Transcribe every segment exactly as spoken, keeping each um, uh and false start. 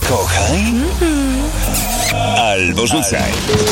Kochaj albo rzucaj.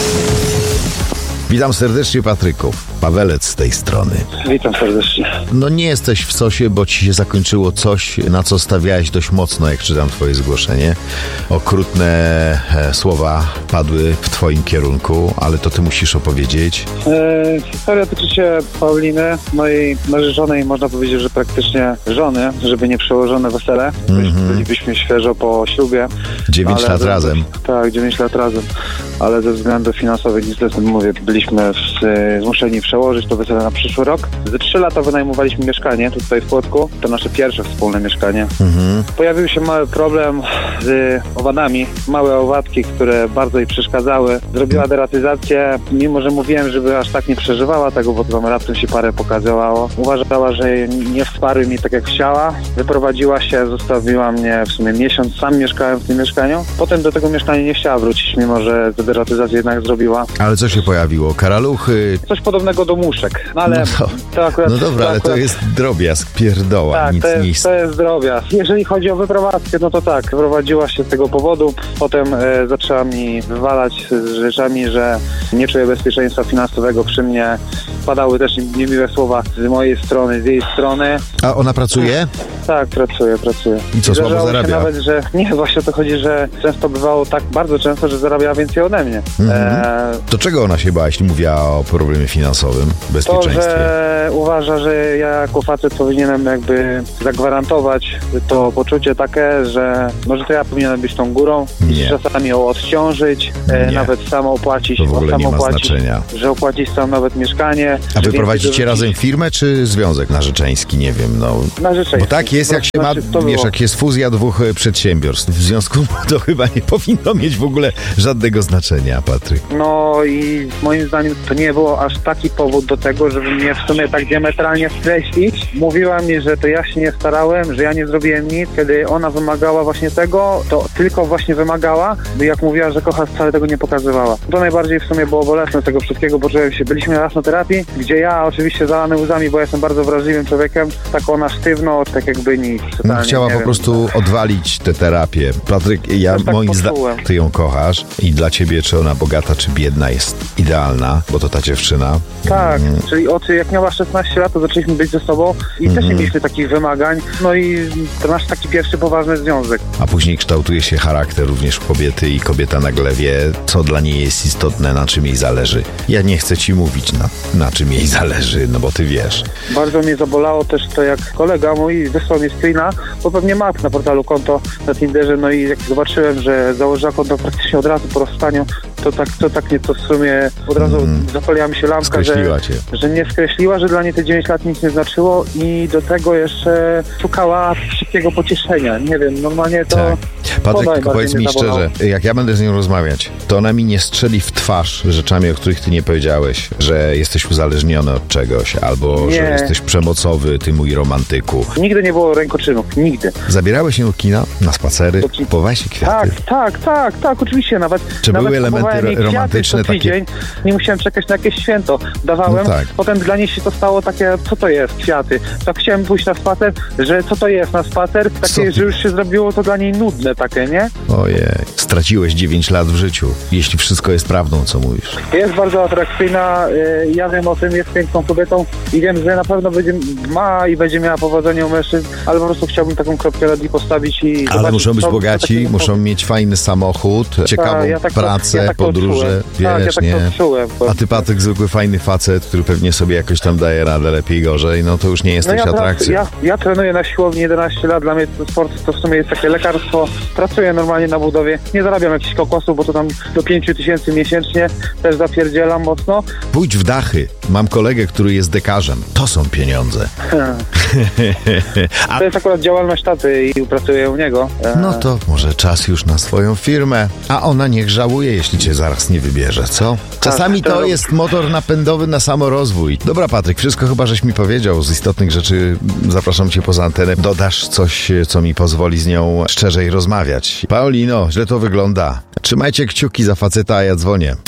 Witam serdecznie, Patryku. Pawelec z tej strony. Witam serdecznie. No nie jesteś w sosie, bo ci się zakończyło coś, na co stawiałeś dość mocno, jak czytam twoje zgłoszenie. Okrutne e, słowa padły w twoim kierunku, ale to ty musisz opowiedzieć. E, historia tyczy się Pauliny, mojej narzeczonej, można powiedzieć, że praktycznie żony, żeby nie przełożone wesele. Mm-hmm. Bylibyśmy świeżo po ślubie. Dziewięć lat ze, razem. Tak, dziewięć lat razem. Ale ze względów finansowych niestety, mówię, byliśmy w, zmuszeni przełożyć to wesele na przyszły rok. Ze trzy lata wynajmowaliśmy mieszkanie tutaj w Płocku. To nasze pierwsze wspólne mieszkanie. Mm-hmm. Pojawił się mały problem z owadami. Małe owadki, które bardzo jej przeszkadzały. Zrobiła deratyzację, mimo że mówiłem, żeby aż tak nie przeżywała tego, bo tam raptem się parę pokazywało. Uważała, że nie wsparły mi tak jak chciała. Wyprowadziła się, zostawiła mnie w sumie miesiąc. Sam mieszkałem w tym mieszkaniu. Potem do tego mieszkania nie chciała wrócić, mimo że tę deratyzację jednak zrobiła. Ale co się pojawiło? Karaluchy? Coś podobnego do muszek. No ale no to, to akurat... No dobra, to ale akurat, to jest drobiazg, pierdoła, tak, nic, to jest, nic. to jest drobiazg. Jeżeli chodzi o wyprowadzkę, no to tak, wyprowadziła się z tego powodu. Potem e, zaczęła mi wywalać z rzeczami, że nie czuję bezpieczeństwa finansowego przy mnie. Padały też niemiłe słowa z mojej strony, z jej strony. A ona pracuje? Tak, pracuje, pracuje. I co, słabo Zdarzało zarabia? się nawet, że nie, właśnie o to chodzi, że często bywało tak bardzo często, że zarabiała więcej ode mnie. Mm-hmm. E, to czego ona się bała, jeśli mówiła o problemie finansowym, bezpieczeństwie? To, że uważa, że ja jako facet powinienem jakby zagwarantować to poczucie takie, że może to ja powinienem być tą górą, nie. czasami ją odciążyć, e, nawet samo opłacić, to w ogóle samo nie ma opłacić, znaczenia. że opłacić sam nawet mieszkanie. A wy prowadzicie razem firmę, czy związek narzeczeński? Nie wiem, no. Narzeczeński. Bo tak jest, jak się ma, wiesz, jak jest fuzja dwóch przedsiębiorstw. W związku to chyba nie powinno mieć w ogóle żadnego znaczenia, Patryk. No i moim zdaniem to nie było aż taki powód do tego, żeby mnie w sumie tak diametralnie skreślić. Mówiła mi, że to ja się nie starałem, że ja nie zrobiłem nic. Kiedy ona wymagała właśnie tego, to tylko właśnie wymagała, bo jak mówiła, że kocha, wcale tego nie pokazywała. To najbardziej w sumie było bolesne z tego wszystkiego, bo czułem się, byliśmy raz na terapii, gdzie ja oczywiście zalany łzami, bo ja jestem bardzo wrażliwym człowiekiem, tak ona sztywno, tak jakby nic. No, chciała po prostu odwalić tę terapię. Patryk, ja tak moim zdaniem, ty ją kochasz i dla ciebie, czy ona bogata, czy biedna, jest idealna, bo to ta dziewczyna. Tak, mm. czyli od jak miała szesnaście lat, to zaczęliśmy być ze sobą i mm-hmm. też nie mieliśmy takich wymagań, no i to nasz taki pierwszy poważny związek. A później kształtuje się charakter również kobiety i kobieta nagle wie, co dla niej jest istotne, na czym jej zależy. Ja nie chcę ci mówić, na, na czym jej zależy, no bo ty wiesz. Bardzo mnie zabolało też to, jak kolega mój wysłał mi screena, bo pewnie ma na portalu konto na Tinderze, no i jak zobaczyłem, że założyła konto praktycznie od razu po rozstaniu, to tak, to tak nie to w sumie od razu mm. zapaliła mi się lampka, że, że nie skreśliła, że dla niej te dziewięć lat nic nie znaczyło i do tego jeszcze szukała szybkiego pocieszenia. Nie wiem, normalnie to... Tak. Patryk, tylko powiedz mi szczerze, jak ja będę z nią rozmawiać, to ona mi nie strzeli w twarz rzeczami, o których ty nie powiedziałeś, że jesteś uzależniony od czegoś, albo nie. że jesteś przemocowy, ty mój romantyku. Nigdy nie było rękoczynów, nigdy. Zabierałeś się do kina, na spacery, kupowałeś się kwiaty? Tak, tak, tak, tak, oczywiście, nawet... Czy nawet były elementy romantyczne takie? Tydzień, nie musiałem czekać na jakieś święto. Dawałem, no tak. Potem dla niej się to stało takie, co to jest, kwiaty. Tak chciałem pójść na spacer, że co to jest na spacer, takie, że już się zrobiło to dla niej nudne takie, nie? Ojej, straciłeś dziewięć lat w życiu, jeśli wszystko jest prawdą, co mówisz. Jest bardzo atrakcyjna, ja wiem o tym, jest piękną kobietą i wiem, że na pewno będzie, ma i będzie miała powodzenie u mężczyzn, ale po prostu chciałbym taką kropkę nad i postawić i... Ale muszą być bogaci, muszą mieć fajny samochód, ciekawą ja tak pracę, to, ja tak podróże, wiesz, tak, ja tak nie? To czułem, bo... A ty, Patryk, zwykły fajny facet, który pewnie sobie jakoś tam daje radę lepiej, gorzej, no to już nie jesteś no ja atrakcją. Ja, ja trenuję na siłowni jedenaście lat, dla mnie to sport to w sumie jest takie lekarstwo, pracuję normalnie na budowie, nie zarabiam jakichś kokosów, bo to tam do pięciu tysięcy miesięcznie, też zapierdzielam mocno. Pójdź w dachy, mam kolegę, który jest dekarzem, to są pieniądze. A... To jest akurat działalność taty i pracuję u niego. No to może czas już na swoją firmę, a ona niech żałuje, jeśli cię zaraz nie wybierze, co? Czasami to jest motor napędowy na samorozwój. Dobra, Patryk, wszystko chyba żeś mi powiedział. Z istotnych rzeczy zapraszam cię poza antenę. Dodasz coś, co mi pozwoli z nią szczerzej rozmawiać. Paulino, źle to wygląda. Trzymajcie kciuki za faceta, a ja dzwonię.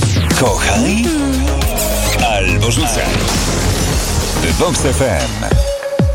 Kochaj albo rzucaj. Vox F M.